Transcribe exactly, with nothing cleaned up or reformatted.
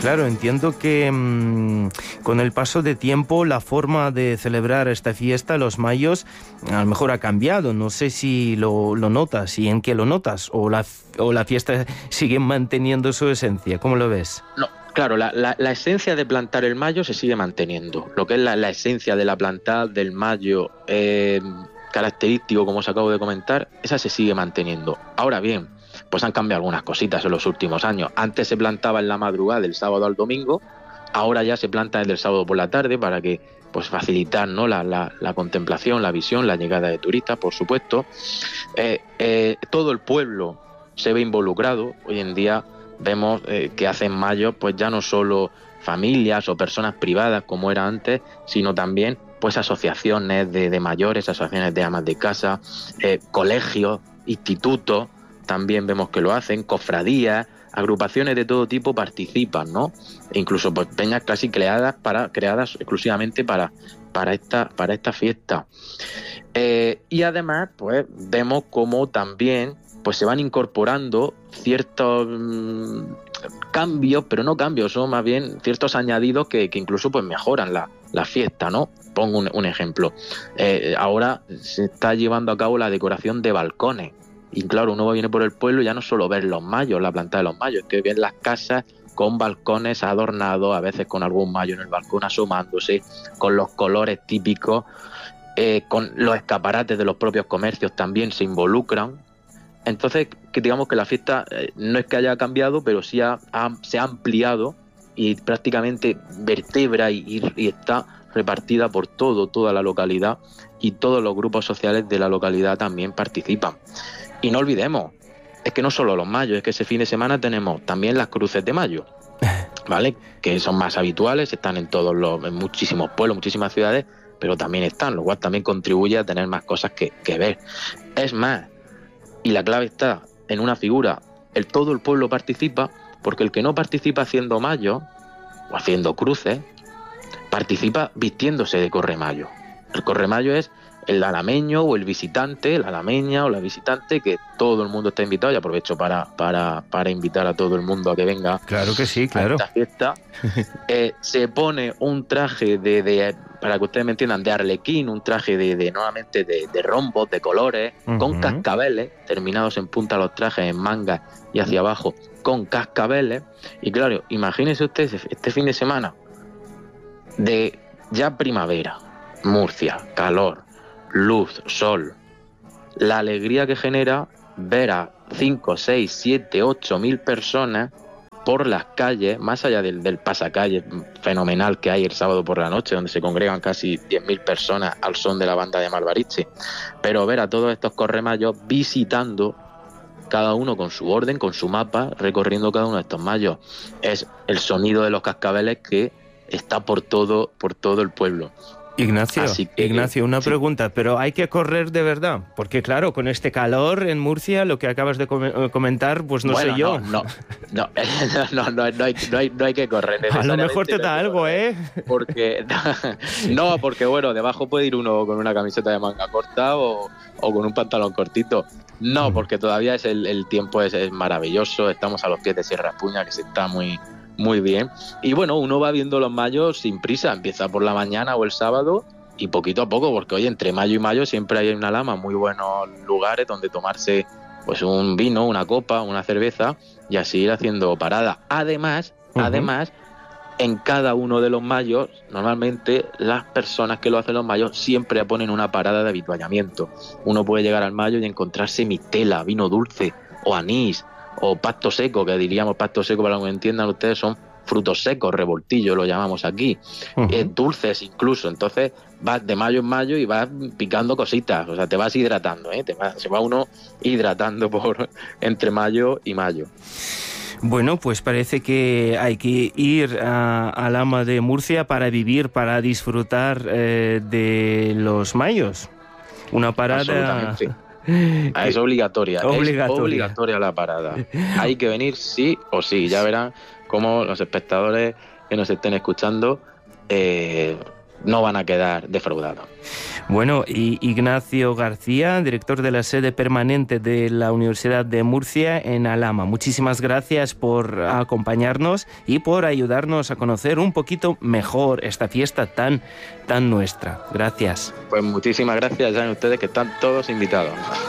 claro, entiendo que mmm, con el paso de tiempo la forma de celebrar esta fiesta, los mayos, a lo mejor ha cambiado. No sé si lo, lo notas y en qué lo notas, o la, o la fiesta sigue manteniendo su esencia. ¿Cómo lo ves? No, claro, la, la, la esencia de plantar el mayo se sigue manteniendo. Lo que es la, la esencia de la plantada del mayo eh, característico, como os acabo de comentar, esa se sigue manteniendo. Ahora bien, pues han cambiado algunas cositas en los últimos años. Antes se plantaba en la madrugada del sábado al domingo, ahora ya se planta desde el sábado por la tarde para que pues facilitar, ¿no?, la, la, la contemplación, la visión, la llegada de turistas, por supuesto. Eh, eh, todo el pueblo se ve involucrado. Hoy en día vemos eh, que hacen mayo pues ya no solo familias o personas privadas como era antes, sino también pues asociaciones de, de mayores, asociaciones de amas de casa, eh, colegios, institutos, también vemos que lo hacen, cofradías, agrupaciones de todo tipo participan, ¿no? E incluso pues peñas casi creadas para creadas exclusivamente para para esta para esta fiesta. Eh, y además pues vemos cómo también pues se van incorporando ciertos mmm, cambios, pero no cambios, son más bien ciertos añadidos que, que incluso pues mejoran la, la fiesta, ¿no? Pongo un, un ejemplo. Eh, ahora se está llevando a cabo la decoración de balcones. Y claro, uno viene por el pueblo y ya no solo ver los mayos, la plantada de los mayos, es que ven las casas con balcones adornados, a veces con algún mayo en el balcón asomándose, con los colores típicos, eh, con los escaparates de los propios comercios también se involucran. Entonces, que digamos que la fiesta eh, no es que haya cambiado, pero sí ha, ha, se ha ampliado y prácticamente vertebra y, y, y está repartida por todo, toda la localidad, y todos los grupos sociales de la localidad también participan. Y no olvidemos, es que no solo los mayos, es que ese fin de semana tenemos también las cruces de mayo, ¿vale? Que son más habituales, están en todos los, en muchísimos pueblos, muchísimas ciudades, pero también están, lo cual también contribuye a tener más cosas que, que ver. Es más, y la clave está en una figura, el todo el pueblo participa, porque el que no participa haciendo mayo o haciendo cruces, participa vistiéndose de corremayo. El corremayo es el alameño o el visitante, la alameña o la visitante, que todo el mundo está invitado, y aprovecho para, para, para invitar a todo el mundo a que venga. Claro que sí, claro. A esta fiesta. eh, se pone un traje de, de, para que ustedes me entiendan, de arlequín, un traje de, de nuevamente de, de rombos, de colores, uh-huh. con cascabeles, terminados en punta los trajes, en mangas y hacia abajo, con cascabeles. Y claro, imagínense ustedes este fin de semana de ya primavera, Murcia, calor, luz, sol, la alegría que genera ver a cinco, seis, siete, ocho mil personas por las calles, más allá del, del pasacalle fenomenal que hay el sábado por la noche, donde se congregan casi diez mil personas al son de la banda de Malvariche, pero ver a todos estos corremayos visitando, cada uno con su orden, con su mapa, recorriendo cada uno de estos mayos, es el sonido de los cascabeles que está por todo, por todo el pueblo. Ignacio, que, Ignacio, una sí. pregunta, pero hay que correr de verdad, porque claro, con este calor en Murcia, lo que acabas de com- comentar, pues no bueno, sé yo. No, no, no, no, no, no, hay, no, hay, no hay que correr. A lo mejor te da algo, ¿eh? Porque, no, porque bueno, debajo puede ir uno con una camiseta de manga corta o, o con un pantalón cortito. No, porque todavía es el, el tiempo es, es maravilloso, estamos a los pies de Sierra Espuña, que se está muy... Muy bien. Y bueno, uno va viendo los mayos sin prisa, empieza por la mañana o el sábado y poquito a poco, porque hoy entre mayo y mayo siempre hay una lama, muy buenos lugares donde tomarse pues un vino, una copa, una cerveza y así ir haciendo parada. Además, uh-huh. además, en cada uno de los mayos, normalmente las personas que lo hacen los mayos siempre ponen una parada de avituallamiento. Uno puede llegar al mayo y encontrarse mitela, vino dulce o anís, o pasto seco, que diríamos pasto seco para que me entiendan ustedes, son frutos secos, revoltillo lo llamamos aquí, uh-huh. eh, dulces incluso. Entonces vas de mayo en mayo y vas picando cositas, o sea, te vas hidratando, ¿eh? Te va, se va uno hidratando por entre mayo y mayo. Bueno, pues parece que hay que ir a, a Lama de Murcia para vivir, para disfrutar eh, de los mayos. Una parada... Absolutamente. Es obligatoria, obligatoria, es obligatoria la parada. Hay que venir sí o sí. Ya verán cómo los espectadores que nos estén escuchando eh, no van a quedar defraudados. Bueno, y Ignacio García, director de la sede permanente de la Universidad de Murcia en Alhama, muchísimas gracias por acompañarnos y por ayudarnos a conocer un poquito mejor esta fiesta tan, tan nuestra. Gracias. Pues muchísimas gracias, ya saben ustedes que están todos invitados.